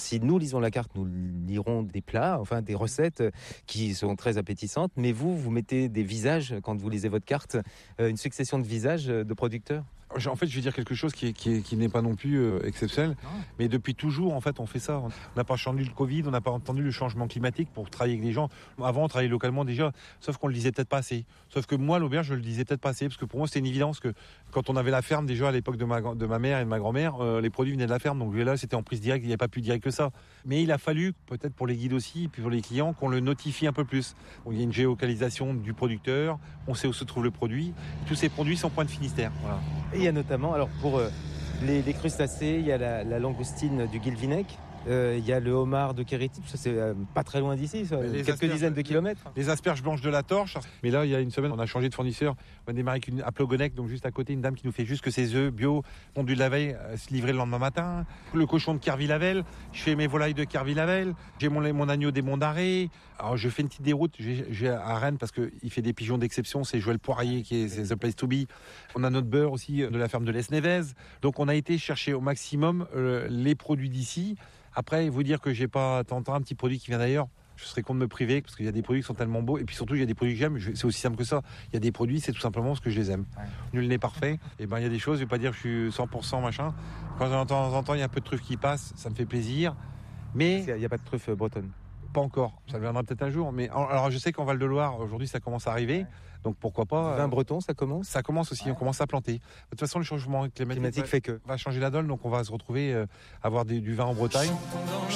si nous lisons la carte, nous lirons des plats, enfin des recettes qui sont très appétissantes. Mais vous mettez des visages quand vous lisez votre carte, une succession de visages de producteurs. En fait, je vais dire quelque chose qui n'est pas non plus exceptionnel, mais depuis toujours, en fait, on fait ça. On n'a pas entendu le Covid, on n'a pas entendu le changement climatique pour travailler avec des gens. Avant, on travaillait localement déjà, sauf qu'on le disait peut-être pas assez. Sauf que moi, l'auberge, je le disais peut-être pas assez, parce que pour moi, c'était une évidence que quand on avait la ferme, déjà à l'époque de ma mère et de ma grand-mère, les produits venaient de la ferme, donc là, c'était en prise directe, il n'y a pas plus direct que ça. Mais il a fallu, peut-être pour les guides aussi, et puis pour les clients, qu'on le notifie un peu plus. Donc, il y a une géolocalisation du producteur, on sait où se trouve le produit. Tous ces produits sont point de Finistère. Voilà. Et il y a notamment, alors pour les crustacés, il y a la langoustine du Guilvinec, il y a le homard de Kéréty, ça c'est pas très loin d'ici, quelques dizaines de kilomètres. Les asperges blanches de la Torche. Mais là, il y a une semaine, on a changé de fournisseur. On a démarré avec à Plogonec, donc juste à côté, une dame qui nous fait juste que ses œufs bio, pondus de la veille, se livrer le lendemain matin. Le cochon de Kerville-Lavel. Je fais mes volailles de Kerville-Lavel. J'ai mon agneau des Monts d'Arrée. Alors, je fais une petite déroute. J'ai à Rennes parce qu'il fait des pigeons d'exception. C'est Joël Poirier c'est The Place to Be. On a notre beurre aussi de la ferme de l'Esnevez. Donc, on a été chercher au maximum les produits d'ici. Après, vous dire que j'ai pas tenté un petit produit qui vient d'ailleurs, je serais con de me priver parce qu'il y a des produits qui sont tellement beaux et puis surtout il y a des produits que j'aime. C'est aussi simple que ça. Il y a des produits, c'est tout simplement parce que je les aime. Ouais. Nul n'est parfait. Et ben il y a des choses. Je vais pas dire que je suis 100% machin. Quand de temps en temps il y a un peu de truffes qui passent, ça me fait plaisir. Mais il y a pas de truffe bretonne. Pas encore. Ça viendra peut-être un jour. Mais alors je sais qu'en Val-de-Loire aujourd'hui ça commence à arriver. Ouais. Donc pourquoi pas. Vin breton, ça commence. Ça commence aussi. Ouais. On commence à planter. De toute façon le changement climatique fait que va changer la donne. Donc on va se retrouver avoir du vin en Bretagne.